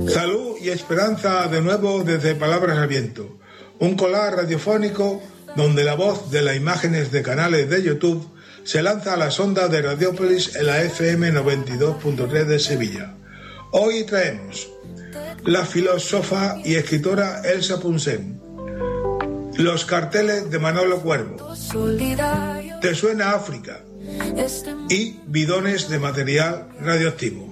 Salud y esperanza de nuevo desde Palabras al Viento, un collage radiofónico donde la voz de las imágenes de canales de YouTube se lanza a las ondas de Radiópolis en la FM 92.3 de Sevilla. Hoy traemos la filósofa y escritora Elsa Punsen, los carteles de Manolo Cuervo, ¿Te suena África? Y bidones de material radioactivo.